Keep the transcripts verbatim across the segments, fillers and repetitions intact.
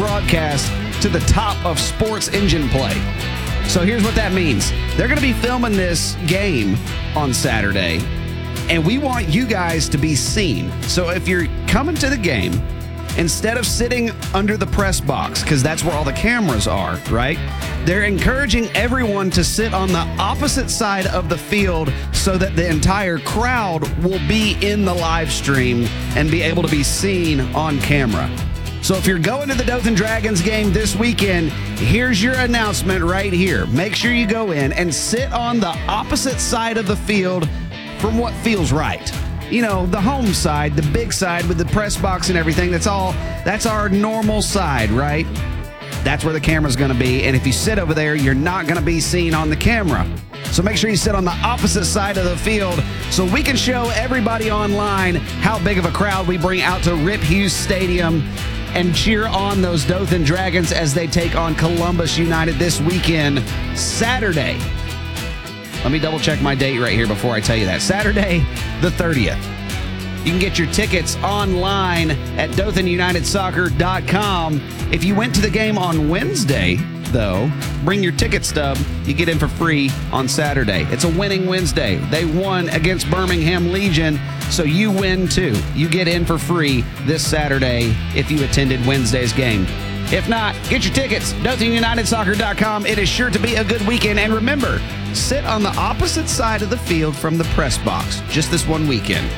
broadcast to the top of sports engine play. So here's what that means. They're going to be filming this game on Saturday, and we want you guys to be seen. So if you're coming to the game, instead of sitting under the press box, because that's where all the cameras are, right? They're encouraging everyone to sit on the opposite side of the field so that the entire crowd will be in the live stream and be able to be seen on camera. So if you're going to the Dothan Dragons game this weekend, here's your announcement right here. Make sure you go in and sit on the opposite side of the field from what feels right. You know, the home side, the big side with the press box and everything, that's all, that's our normal side, right? That's where the camera's going to be. And if you sit over there, you're not going to be seen on the camera. So make sure you sit on the opposite side of the field so we can show everybody online how big of a crowd we bring out to Rip Hughes Stadium and cheer on those Dothan Dragons as they take on Columbus United this weekend, Saturday. Let me double check my date right here before I tell you that. Saturday, the thirtieth. You can get your tickets online at Dothan United Soccer dot com. If you went to the game on Wednesday, though, bring your ticket stub. You get in for free on Saturday. It's a winning Wednesday. They won against Birmingham Legion, so you win too. You get in for free this Saturday if you attended Wednesday's game. If not, get your tickets, Dothan United Soccer dot com. It is sure to be a good weekend. And remember, sit on the opposite side of the field from the press box just this one weekend.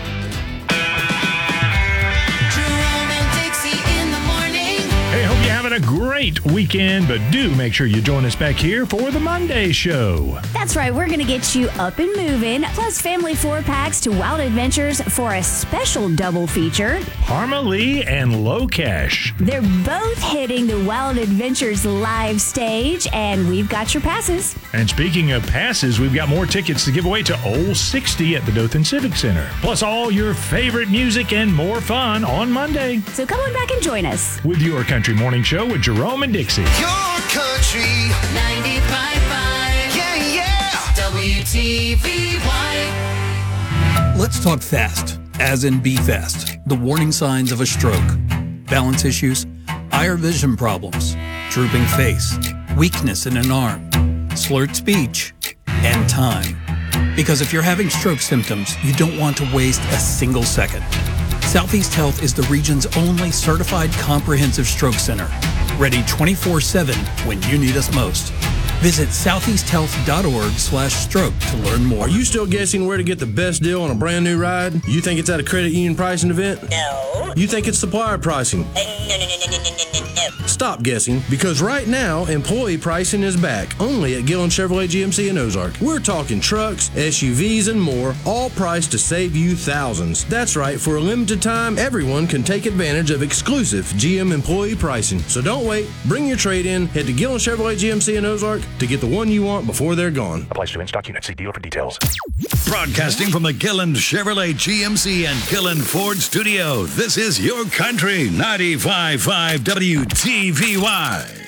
Hey, hope you're having a great weekend, but do make sure you join us back here for the Monday show. That's right, we're going to get you up and moving, plus family four packs to Wild Adventures for a special double feature. Parma Lee and Lokesh. They're both hitting the Wild Adventures live stage, and we've got your passes. And speaking of passes, we've got more tickets to give away to Old sixty at the Dothan Civic Center. Plus all your favorite music and more fun on Monday. So come on back and join us. With your Country Morning Show with Jerome and Dixie. Your country ninety-five point five. Yeah, yeah. W T V Y. Let's talk fast, as in be fast. The warning signs of a stroke. Balance issues, eye or vision problems, drooping face, weakness in an arm, slurred speech, and time. Because if you're having stroke symptoms, you don't want to waste a single second. Southeast Health is the region's only certified comprehensive stroke center, ready twenty-four seven when you need us most. Visit southeasthealth.org slash stroke to learn more. Are you still guessing where to get the best deal on a brand new ride? You think it's at a credit union pricing event? No. You think it's supplier pricing? Uh, no, no, no, no, no, no, no, no. Stop guessing, because right now, employee pricing is back, only at Gillen Chevrolet G M C in Ozark. We're talking trucks, S U Vs, and more, all priced to save you thousands. That's right, for a limited time, everyone can take advantage of exclusive G M employee pricing. So don't wait, bring your trade-in, head to Gillen Chevrolet G M C in Ozark to get the one you want before they're gone. Applies to in-stock unit. See dealer for details. Broadcasting from the Gillen Chevrolet G M C and Gillen Ford studio, this is Your Country ninety-five point five W T V Y.